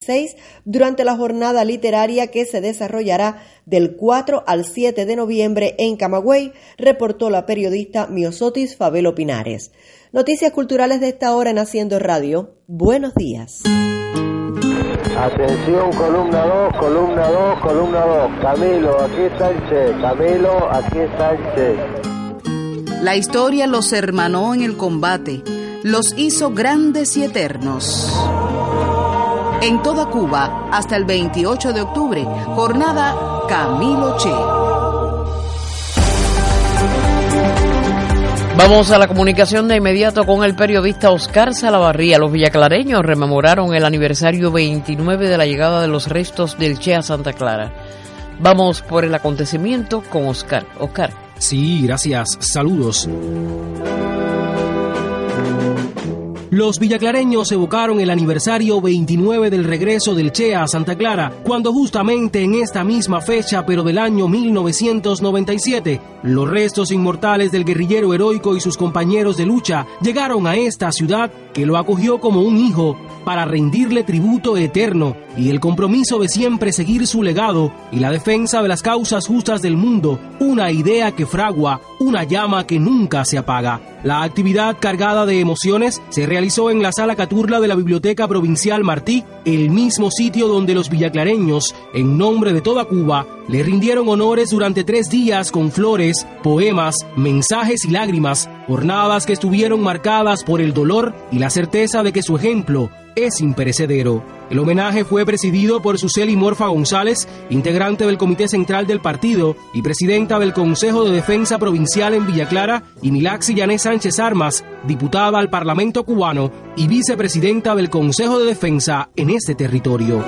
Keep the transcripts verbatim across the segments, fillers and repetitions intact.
dieciséis durante la jornada literaria que se desarrollará del cuatro al siete de noviembre en Camagüey, reportó la periodista Miosotis Fabelo Pinares. Noticias culturales de esta hora en Haciendo Radio. Buenos días. Atención, columna dos, columna dos, columna dos. Camilo, aquí está el Che. Camilo, aquí está el Che. La historia los hermanó en el combate, los hizo grandes y eternos. En toda Cuba, hasta el veintiocho de octubre, jornada Camilo Che. Vamos a la comunicación de inmediato con el periodista Oscar Salavarría. Los villaclareños rememoraron el aniversario veintinueve de la llegada de los restos del Che a Santa Clara. Vamos por el acontecimiento con Oscar. Oscar. Sí, gracias. Saludos. Los villaclareños evocaron el aniversario veintinueve del regreso del Che a Santa Clara, cuando justamente en esta misma fecha, pero del año mil novecientos noventa y siete, los restos inmortales del guerrillero heroico y sus compañeros de lucha llegaron a esta ciudad que lo acogió como un hijo para rendirle tributo eterno y el compromiso de siempre seguir su legado y la defensa de las causas justas del mundo, una idea que fragua, una llama que nunca se apaga. La actividad cargada de emociones se realizó en la Sala Caturla de la Biblioteca Provincial Martí, el mismo sitio donde los villaclareños, en nombre de toda Cuba, le rindieron honores durante tres días con flores, poemas, mensajes y lágrimas, jornadas que estuvieron marcadas por el dolor y la certeza de que su ejemplo es imperecedero. El homenaje fue presidido por Suseli Morfa González, integrante del Comité Central del Partido y presidenta del Consejo de Defensa Provincial en Villa Clara, y Milaxi Yané Sánchez Armas, diputada al Parlamento cubano y vicepresidenta del Consejo de Defensa en este territorio.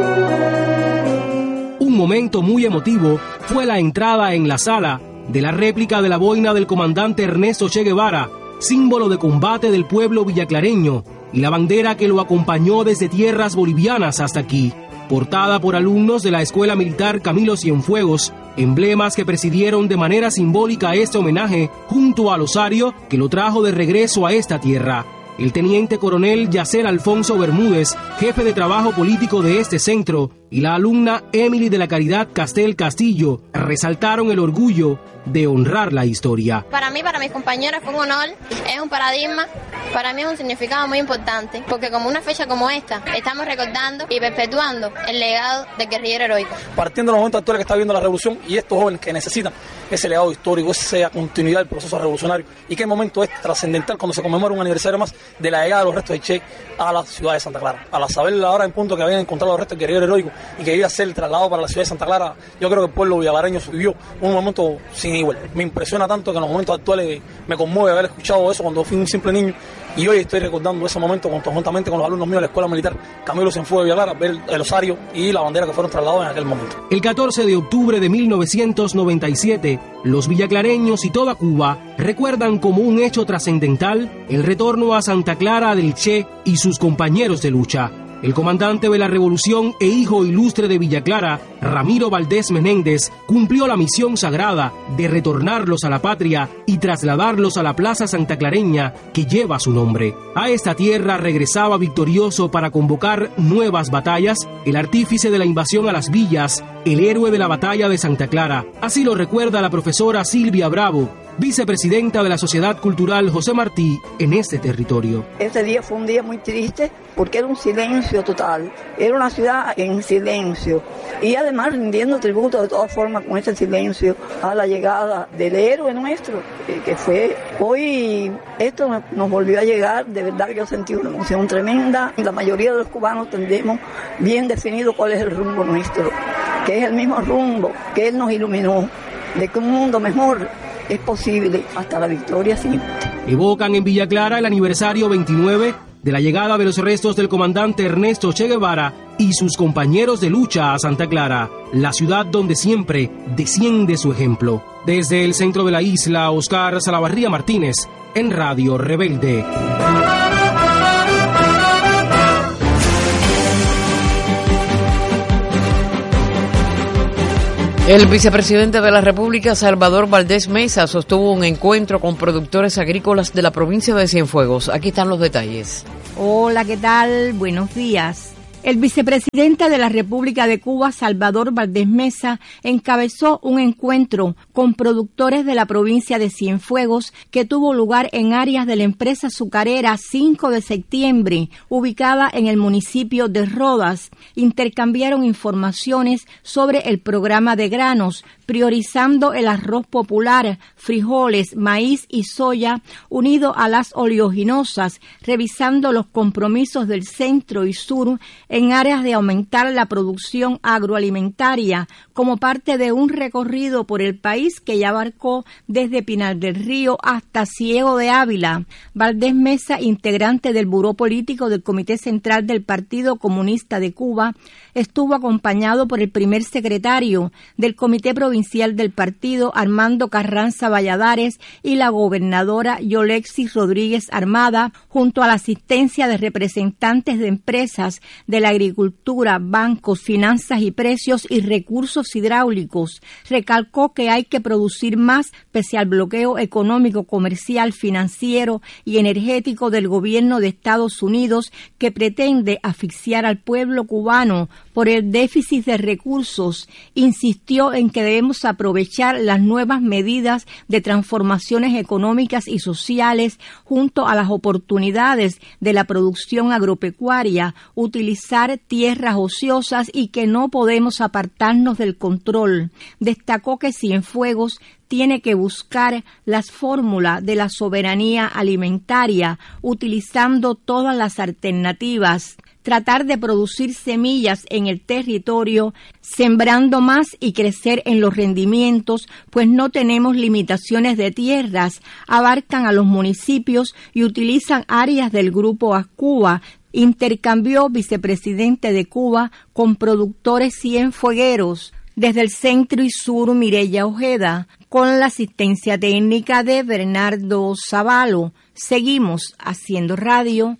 Un momento muy emotivo fue la entrada en la sala de la réplica de la boina del comandante Ernesto Che Guevara, símbolo de combate del pueblo villaclareño, y la bandera que lo acompañó desde tierras bolivianas hasta aquí, portada por alumnos de la Escuela Militar Camilo Cienfuegos, emblemas que presidieron de manera simbólica este homenaje junto al osario que lo trajo de regreso a esta tierra. El teniente coronel Yacer Alfonso Bermúdez, jefe de trabajo político de este centro, y la alumna Emily de la Caridad Castel Castillo resaltaron el orgullo de honrar la historia. Para mí, para mis compañeros fue un honor, es un paradigma, para mí es un significado muy importante, porque como una fecha como esta, estamos recordando y perpetuando el legado del guerrillero heroico. Partiendo de los momentos actuales que está viendo la revolución y estos jóvenes que necesitan ese legado histórico, esa continuidad del proceso revolucionario, y qué momento es trascendental cuando se conmemora un aniversario más de la llegada de los restos de Che a la ciudad de Santa Clara. Al saber la hora en punto que habían encontrado los restos del guerrillero heroico y que iba a ser el traslado para la ciudad de Santa Clara, yo creo que el pueblo villaclareño vivió un momento sin igual. Me impresiona tanto que en los momentos actuales me conmueve haber escuchado eso cuando fui un simple niño, y hoy estoy recordando ese momento conjuntamente con los alumnos míos de la Escuela Militar Camilo Cienfuegos de Villa Clara, ver el osario y la bandera que fueron trasladados en aquel momento. El catorce de octubre de mil novecientos noventa y siete, los villaclareños y toda Cuba recuerdan como un hecho trascendental el retorno a Santa Clara del Che y sus compañeros de lucha. El comandante de la revolución e hijo ilustre de Villa Clara, Ramiro Valdés Menéndez, cumplió la misión sagrada de retornarlos a la patria y trasladarlos a la Plaza Santaclareña que lleva su nombre. A esta tierra regresaba victorioso para convocar nuevas batallas el artífice de la invasión a las villas, el héroe de la batalla de Santa Clara. Así lo recuerda la profesora Silvia Bravo, vicepresidenta de la Sociedad Cultural José Martí en este territorio. Este día fue un día muy triste porque era un silencio total, era una ciudad en silencio y además rindiendo tributo de todas formas con ese silencio a la llegada del héroe nuestro, que fue hoy. Esto nos volvió a llegar, de verdad que yo sentí una emoción tremenda. La mayoría de los cubanos tendremos bien definido cuál es el rumbo nuestro, que es el mismo rumbo que él nos iluminó, de que un mundo mejor es posible hasta la victoria siempre. Evocan en Villa Clara el aniversario veintinueve de la llegada de los restos del comandante Ernesto Che Guevara y sus compañeros de lucha a Santa Clara, la ciudad donde siempre desciende su ejemplo. Desde el centro de la isla, Oscar Salavarría Martínez, en Radio Rebelde. El vicepresidente de la República, Salvador Valdés Mesa, sostuvo un encuentro con productores agrícolas de la provincia de Cienfuegos. Aquí están los detalles. Hola, ¿qué tal? Buenos días. El vicepresidente de la República de Cuba, Salvador Valdés Mesa, encabezó un encuentro con productores de la provincia de Cienfuegos que tuvo lugar en áreas de la empresa azucarera cinco de septiembre, ubicada en el municipio de Rodas. Intercambiaron informaciones sobre el programa de granos, priorizando el arroz popular, frijoles, maíz y soya, unido a las oleaginosas, revisando los compromisos del centro y sur en áreas de aumentar la producción agroalimentaria, como parte de un recorrido por el país que ya abarcó desde Pinar del Río hasta Ciego de Ávila. Valdés Mesa, integrante del Buró Político del Comité Central del Partido Comunista de Cuba, estuvo acompañado por el primer secretario del Comité Provincial del Partido, Armando Carranza Valladares, y la gobernadora Yolexis Rodríguez Armada, junto a la asistencia de representantes de empresas de la agricultura, bancos, finanzas y precios y recursos hidráulicos. Recalcó que hay que producir más pese al bloqueo económico, comercial, financiero y energético del gobierno de Estados Unidos, que pretende asfixiar al pueblo cubano por el déficit de recursos. Insistió en que debemos aprovechar las nuevas medidas de transformaciones económicas y sociales junto a las oportunidades de la producción agropecuaria, utilizar tierras ociosas y que no podemos apartarnos del control. Destacó que Cienfuegos tiene que buscar las fórmulas de la soberanía alimentaria, utilizando todas las alternativas. Tratar de producir semillas en el territorio, sembrando más y crecer en los rendimientos, pues no tenemos limitaciones de tierras, abarcan a los municipios y utilizan áreas del Grupo Ascuba. Intercambió vicepresidente de Cuba con productores cienfuegueros. Desde el centro y sur, Mireya Ojeda, con la asistencia técnica de Bernardo Zavalo. Seguimos haciendo radio.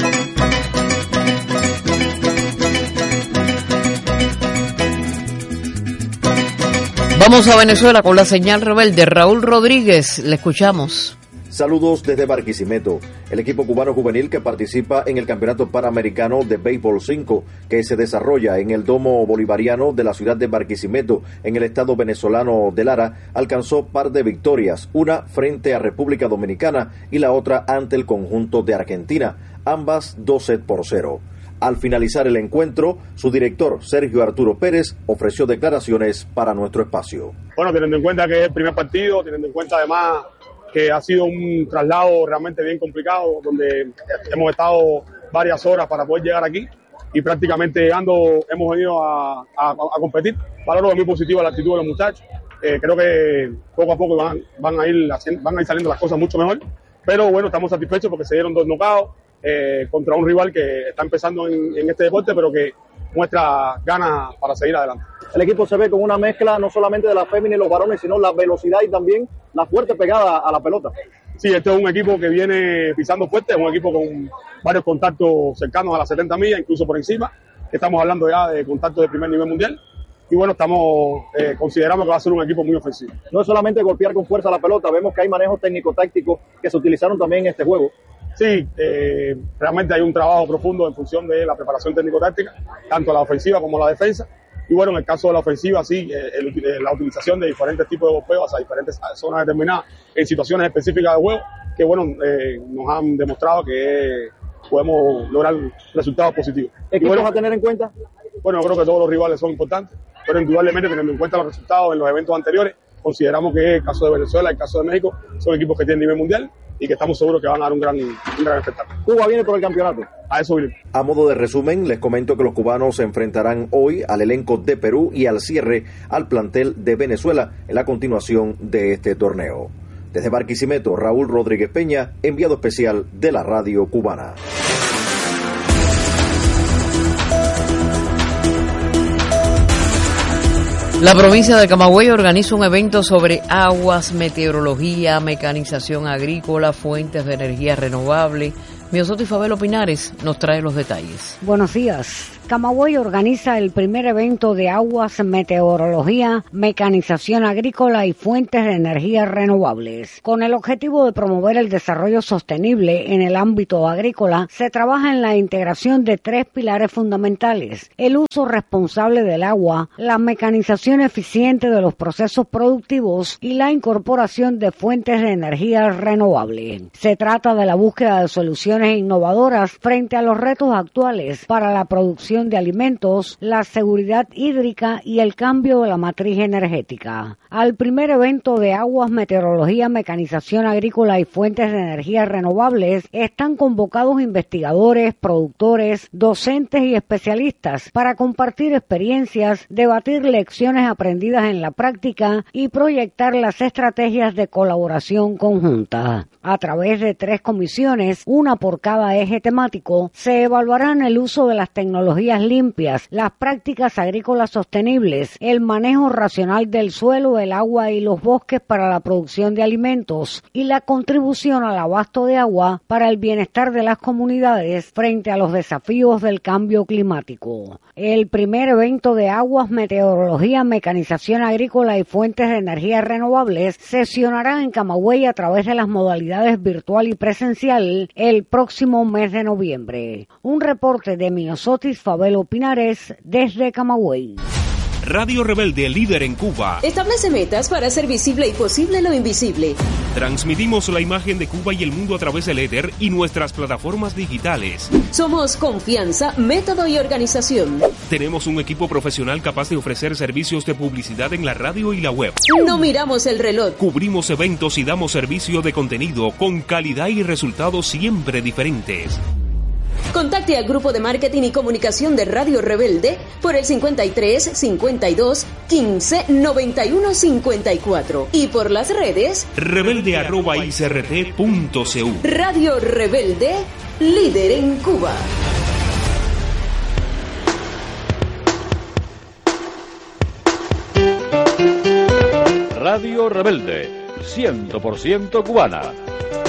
Vamos a Venezuela con la señal rebelde. Raúl Rodríguez, le escuchamos. Saludos desde Barquisimeto. El equipo cubano juvenil que participa en el Campeonato Panamericano de Béisbol cinco, que se desarrolla en el Domo Bolivariano de la ciudad de Barquisimeto, en el estado venezolano de Lara, alcanzó par de victorias, una frente a República Dominicana y la otra ante el conjunto de Argentina, ambas doce por cero. Al finalizar el encuentro, su director, Sergio Arturo Pérez, ofreció declaraciones para nuestro espacio. Bueno, teniendo en cuenta que es el primer partido, teniendo en cuenta además que ha sido un traslado realmente bien complicado, donde hemos estado varias horas para poder llegar aquí y prácticamente llegando hemos venido a, a, a competir. Valoro muy positivo la actitud de los muchachos. Eh, creo que poco a poco van, van, a ir haciendo, van a ir saliendo las cosas mucho mejor, pero bueno, estamos satisfechos porque se dieron dos knockouts eh, contra un rival que está empezando en, en este deporte, pero que muestra ganas para seguir adelante. El equipo se ve con una mezcla no solamente de la fémina y los varones, sino la velocidad y también la fuerte pegada a la pelota. Sí, este es un equipo que viene pisando fuerte, es un equipo con varios contactos cercanos a las setenta millas, incluso por encima. Estamos hablando ya de contactos de primer nivel mundial. Y bueno, estamos eh, consideramos que va a ser un equipo muy ofensivo. No es solamente golpear con fuerza la pelota, vemos que hay manejos técnico-tácticos que se utilizaron también en este juego. Sí, eh, realmente hay un trabajo profundo en función de la preparación técnico-táctica, tanto la ofensiva como la defensa. Y bueno, en el caso de la ofensiva, sí, eh, el, eh, la utilización de diferentes tipos de golpeos a diferentes zonas determinadas en situaciones específicas de juego, que bueno, eh, nos han demostrado que podemos lograr resultados positivos. ¿Equipos bueno, a tener en cuenta? Bueno, yo creo que todos los rivales son importantes, pero indudablemente teniendo en cuenta los resultados en los eventos anteriores, consideramos que el caso de Venezuela, el caso de México, son equipos que tienen nivel mundial y que estamos seguros que van a dar un gran, un gran espectáculo. Cuba viene por el campeonato. A eso viene. A modo de resumen, les comento que los cubanos se enfrentarán hoy al elenco de Perú y al cierre al plantel de Venezuela en la continuación de este torneo. Desde Barquisimeto, Raúl Rodríguez Peña, enviado especial de la radio cubana. La provincia de Camagüey organiza un evento sobre aguas, meteorología, mecanización agrícola, fuentes de energía renovable. Miosotis Fabelo Pinares nos trae los detalles. Buenos días. Camagüey organiza el primer evento de aguas, meteorología, mecanización agrícola y fuentes de energía renovables. Con el objetivo de promover el desarrollo sostenible en el ámbito agrícola, se trabaja en la integración de tres pilares fundamentales: el uso responsable del agua, la mecanización eficiente de los procesos productivos y la incorporación de fuentes de energía renovable. Se trata de la búsqueda de soluciones innovadoras frente a los retos actuales para la producción de alimentos, la seguridad hídrica y el cambio de la matriz energética. Al primer evento de aguas, meteorología, mecanización agrícola y fuentes de energía renovables están convocados investigadores, productores, docentes y especialistas para compartir experiencias, debatir lecciones aprendidas en la práctica y proyectar las estrategias de colaboración conjunta. A través de tres comisiones, una por cada eje temático, se evaluarán el uso de las tecnologías limpias, las prácticas agrícolas sostenibles, el manejo racional del suelo, el agua y los bosques para la producción de alimentos y la contribución al abasto de agua para el bienestar de las comunidades frente a los desafíos del cambio climático. El primer evento de aguas, meteorología, mecanización agrícola y fuentes de energía renovables sesionará en Camagüey a través de las modalidades virtual y presencial el próximo mes de noviembre. Un reporte de Miosotis Fabelo Pinares desde Camagüey. Radio Rebelde, líder en Cuba. Establece metas para hacer visible y posible lo invisible. Transmitimos la imagen de Cuba y el mundo a través del éter y nuestras plataformas digitales. Somos confianza, método y organización. Tenemos un equipo profesional capaz de ofrecer servicios de publicidad en la radio y la web. No miramos el reloj. Cubrimos eventos y damos servicio de contenido con calidad y resultados siempre diferentes. Contacte al grupo de marketing y comunicación de Radio Rebelde por el cincuenta y tres, cincuenta y dos, quince, noventa y uno, cincuenta y cuatro y por las redes rebelde arroba i c r t punto c u. Radio Rebelde, líder en Cuba. Radio Rebelde, cien por ciento cubana.